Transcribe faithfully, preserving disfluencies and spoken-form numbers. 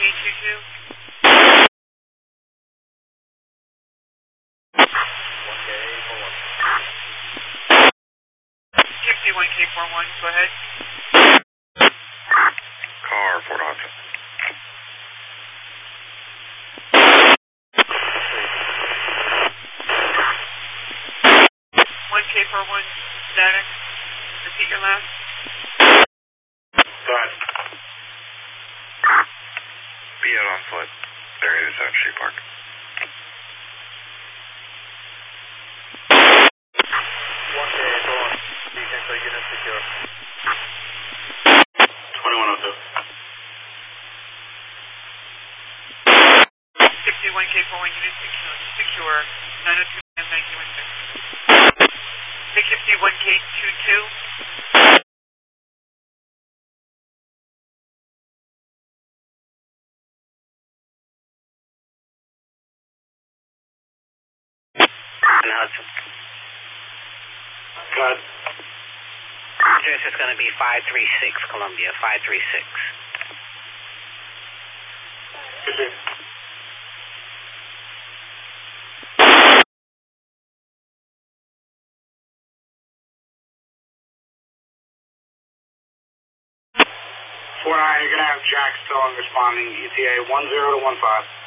two two. one K four one. Gypsy one K four one, go ahead. Car, Fort Hudson. one K four one, static. Repeat your last. Go ahead. Be out on foot. There is at Street Park. one K four one. Decent unit secure. twenty-one oh two. Gypsy one K four one, unit secure. Secure. nine oh two M nineteen one six. Hey, Gypsy one K two two. And Hudson. Go ahead. Address is going to be five three six Columbia, five three six. Good day. four nine, you're going to have Jack still responding, E T A one zero to one five.